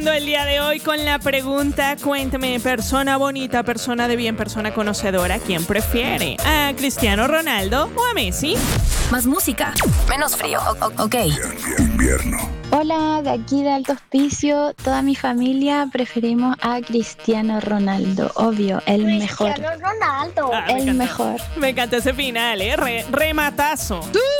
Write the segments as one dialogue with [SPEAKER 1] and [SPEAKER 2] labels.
[SPEAKER 1] El día de hoy con la pregunta, cuéntame, persona bonita, persona de bien, persona conocedora, ¿quién prefiere? ¿A Cristiano Ronaldo o a Messi?
[SPEAKER 2] Más música, menos frío, ok.
[SPEAKER 3] Invierno.
[SPEAKER 4] Hola, de aquí de Alto Hospicio, toda mi familia preferimos a Cristiano Ronaldo, obvio, el mejor.
[SPEAKER 5] Cristiano Ronaldo.
[SPEAKER 4] El mejor.
[SPEAKER 1] Me encanta ese final, rematazo.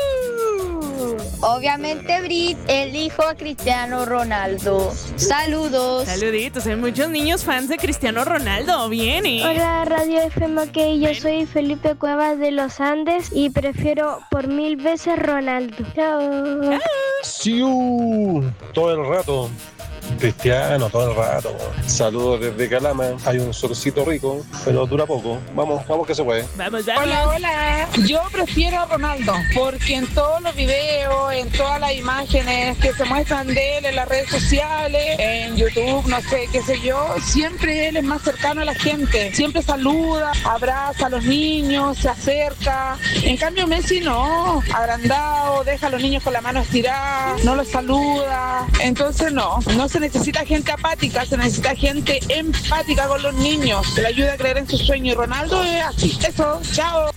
[SPEAKER 5] Obviamente, Brit, elijo a Cristiano Ronaldo. Saludos.
[SPEAKER 1] Saluditos, hay muchos niños fans de Cristiano Ronaldo, viene.
[SPEAKER 6] Hola, Radio FM, ok, yo soy Felipe Cuevas de los Andes y prefiero por 1000 veces Ronaldo. Chao.
[SPEAKER 7] ¡Siu! Todo el rato. Cristiano, todo el rato. Saludos desde Calama. Hay un solcito rico, pero dura poco. Vamos que se puede.
[SPEAKER 1] Vamos.
[SPEAKER 8] Hola. Yo prefiero a Ronaldo, porque en todos los videos, en todas las imágenes que se muestran de él en las redes sociales, en YouTube, no sé, qué sé yo, siempre él es más cercano a la gente. Siempre saluda, abraza a los niños, se acerca. En cambio Messi no, agrandado, deja a los niños con la mano estirada, no los saluda. Entonces no se necesita gente apática, se necesita gente empática con los niños, que le ayude a creer en sus sueños. Y Ronaldo es así. Eso, chao.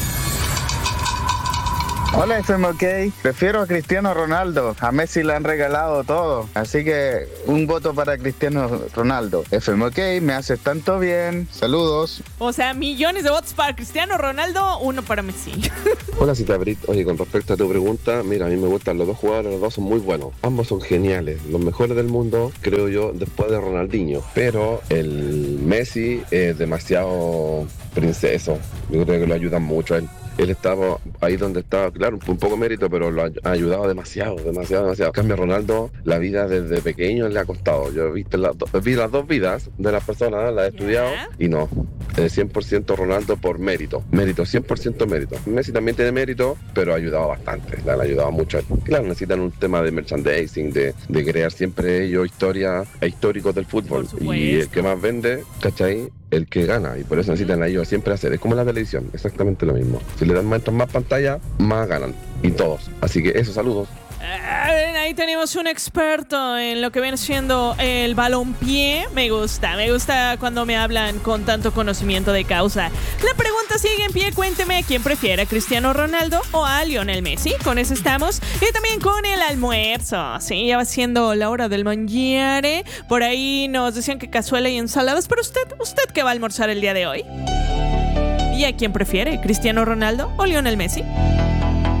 [SPEAKER 9] Hola FMK, prefiero a Cristiano Ronaldo, a Messi le han regalado todo, así que un voto para Cristiano Ronaldo. FMK, me haces tanto bien, saludos.
[SPEAKER 1] O sea, millones de votos para Cristiano Ronaldo, uno para Messi.
[SPEAKER 10] Hola Cita Brit, oye, con respecto a tu pregunta, mira, a mí me gustan los dos jugadores, los dos son muy buenos, ambos son geniales, los mejores del mundo, creo yo, después de Ronaldinho, pero el Messi es demasiado princeso, yo creo que lo ayudan mucho a él. Él estaba ahí donde estaba, claro, un poco mérito, pero lo ha ayudado demasiado. En cambio, Ronaldo, la vida desde pequeño le ha costado. Yo vi las dos vidas de las personas, las he estudiado, y no. 100% Ronaldo por mérito. 100% mérito. Messi también tiene mérito, pero ha ayudado bastante. Le han ayudado mucho. Claro, necesitan un tema de merchandising, de crear siempre ellos historias históricos del fútbol. Y el que más vende, ¿cachai? El que gana, y por eso necesitan a ellos siempre hacer. Es como la televisión, exactamente lo mismo. Si le dan más pantalla, más ganan. Y todos. Así que eso, saludos.
[SPEAKER 1] Ahí tenemos un experto en lo que viene siendo el balompié. Me gusta cuando me hablan con tanto conocimiento de causa. La pregunta sigue en pie, cuénteme quién prefiere, a Cristiano Ronaldo o a Lionel Messi. Con eso estamos. Y también con el almuerzo. Sí, ya va siendo la hora del mangiare. Por ahí nos decían que cazuela y ensaladas. Pero usted ¿qué va a almorzar el día de hoy? ¿Y a quién prefiere, Cristiano Ronaldo o Lionel Messi?